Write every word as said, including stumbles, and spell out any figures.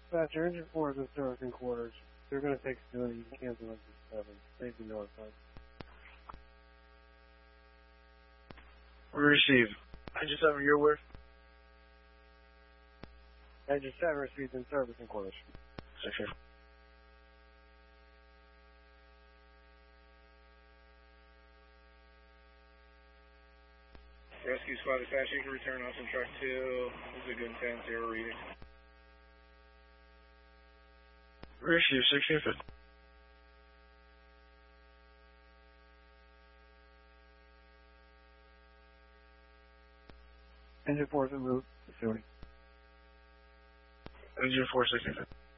Dispatcher, engine four is in service in quarters. They're going to take soon. You can cancel engine seven. They've been notified. We received. Engine seven, you're where? Engine seven received in service in quarters. Section. Rescue squad dispatch, you can return Austin truck two. This is a good ten zero reading. We received sixteen fifty. Engine four is en route. Facility. Engine four sixteen fifty.